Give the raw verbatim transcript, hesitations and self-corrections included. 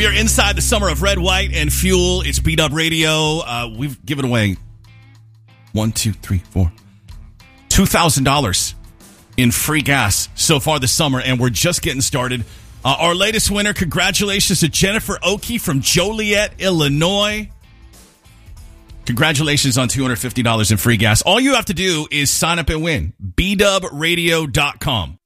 We are inside the summer of Red, White, and Fuel. It's B-Dub Radio. Uh, we've given away one, two, three, four, two thousand dollars in free gas so far this summer, and we're just getting started. Uh, our latest winner, congratulations to Jennifer Oakey from Joliet, Illinois. Congratulations on two hundred fifty dollars in free gas. All you have to do is sign up and win. B dub radio dot com.